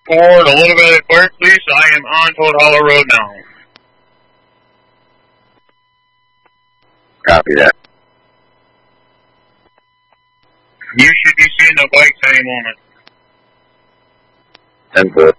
forward a little bit at clear, please. I am on Toad Hollow Road now. Copy that. You should be seeing the bikes any moment. 10-4.